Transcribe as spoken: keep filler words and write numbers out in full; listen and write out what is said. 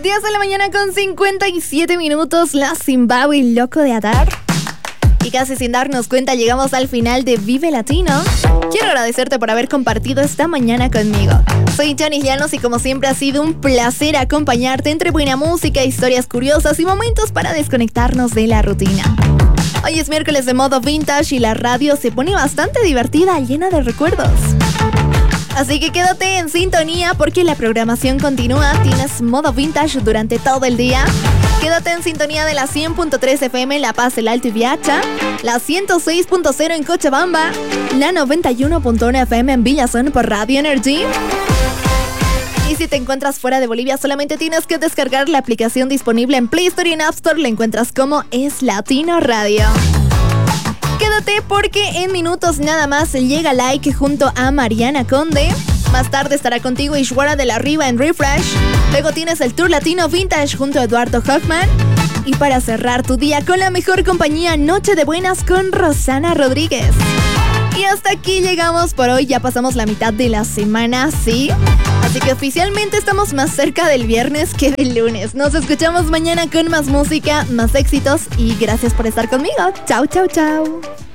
diez de la mañana con cincuenta y siete minutos, la Zimbabue loco de atar. Y casi sin darnos cuenta llegamos al final de Vive Latino. Quiero agradecerte por haber compartido esta mañana conmigo. Soy Janice Llanos y como siempre ha sido un placer acompañarte entre buena música, historias curiosas y momentos para desconectarnos de la rutina. Hoy es miércoles de modo vintage y la radio se pone bastante divertida, llena de recuerdos. Así que quédate en sintonía porque la programación continúa. Tienes modo vintage durante todo el día. Quédate en sintonía de la cien punto tres F M en La Paz, El Alto y Viacha, la ciento seis punto cero en Cochabamba, la noventa y uno punto uno F M en Villazón por Radio Energy. Y si te encuentras fuera de Bolivia, solamente tienes que descargar la aplicación disponible en Play Store y en App Store. La encuentras como Es Latino Radio. Quédate porque en minutos nada más llega Like junto a Mariana Conde. Más tarde estará contigo Ishwara de la Riva en Refresh. Luego tienes el Tour Latino Vintage junto a Eduardo Hoffman. Y para cerrar tu día con la mejor compañía, Noche de Buenas con Rosana Rodríguez. Y hasta aquí llegamos por hoy. Ya pasamos la mitad de la semana, ¿sí? Así que oficialmente estamos más cerca del viernes que del lunes. Nos escuchamos mañana con más música, más éxitos y gracias por estar conmigo. Chau, chau, chau.